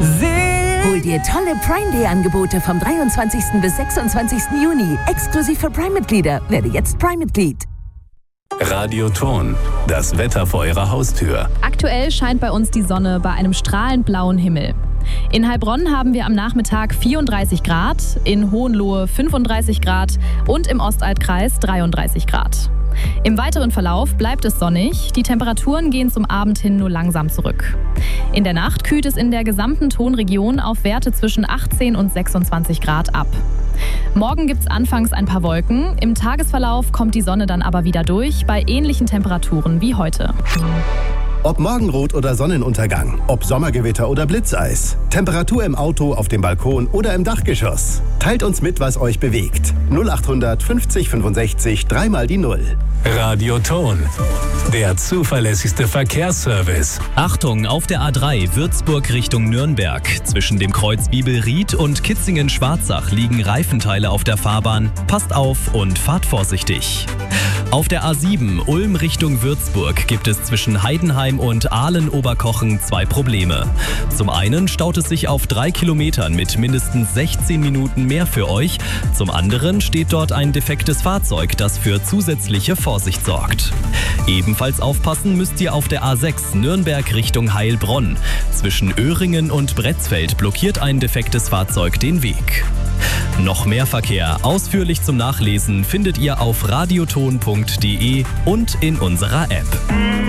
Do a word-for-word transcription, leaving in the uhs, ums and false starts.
Hol dir tolle Prime Day Angebote vom dreiundzwanzigsten bis sechsundzwanzigsten Juni. Exklusiv für Prime-Mitglieder. Werde jetzt Prime-Mitglied. Radioton, das Wetter vor Ihrer Haustür. Aktuell scheint bei uns die Sonne bei einem strahlend blauen Himmel. In Heilbronn haben wir am Nachmittag vierunddreißig Grad, in Hohenlohe fünfunddreißig Grad und im Ostaltkreis dreiunddreißig Grad. Im weiteren Verlauf bleibt es sonnig, die Temperaturen gehen zum Abend hin nur langsam zurück. In der Nacht kühlt es in der gesamten Tonregion auf Werte zwischen achtzehn und sechsundzwanzig Grad ab. Morgen gibt es anfangs ein paar Wolken, im Tagesverlauf kommt die Sonne dann aber wieder durch, bei ähnlichen Temperaturen wie heute. Ob Morgenrot oder Sonnenuntergang, ob Sommergewitter oder Blitzeis, Temperatur im Auto, auf dem Balkon oder im Dachgeschoss. Teilt uns mit, was euch bewegt. null achthundert fünfzig fünfundsechzig, dreimal die Null. Radioton, der zuverlässigste Verkehrsservice. Achtung, auf der A drei Würzburg Richtung Nürnberg. Zwischen dem Kreuz Bibelried und Kitzingen-Schwarzach liegen Reifenteile auf der Fahrbahn. Passt auf und fahrt vorsichtig. Auf der A sieben Ulm Richtung Würzburg gibt es zwischen Heidenheim und Aalen-Oberkochen zwei Probleme. Zum einen staut es sich auf drei Kilometern mit mindestens sechzehn Minuten mehr für euch. Zum anderen steht dort ein defektes Fahrzeug, das für zusätzliche Vorsicht sorgt. Ebenfalls aufpassen müsst ihr auf der A sechs Nürnberg Richtung Heilbronn. Zwischen Öhringen und Bretzfeld blockiert ein defektes Fahrzeug den Weg. Noch mehr Verkehr ausführlich zum Nachlesen findet ihr auf radioton punkt de und in unserer App.